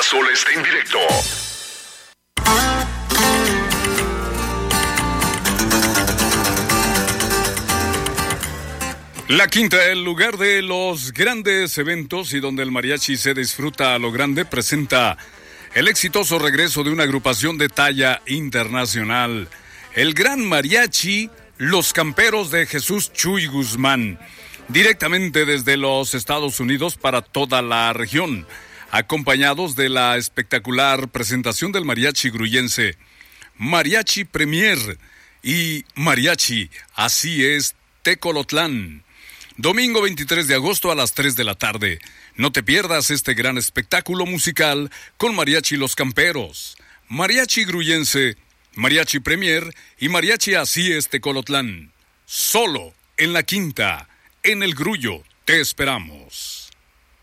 Sol está en directo. La Quinta, el lugar de los grandes eventos y donde el mariachi se disfruta a lo grande, presenta el exitoso regreso de una agrupación de talla internacional, el Gran Mariachi Los Camperos de Jesús Chuy Guzmán, directamente desde los Estados Unidos para toda la región, acompañados de la espectacular presentación del mariachi gruyense, Mariachi Premier y Mariachi Así es Tecolotlán. Domingo 23 de agosto a las 3 de la tarde. No te pierdas este gran espectáculo musical con Mariachi Los Camperos, Mariachi Gruyense, Mariachi Premier y Mariachi Así es Tecolotlán. Solo en La Quinta, en El Grullo, te esperamos.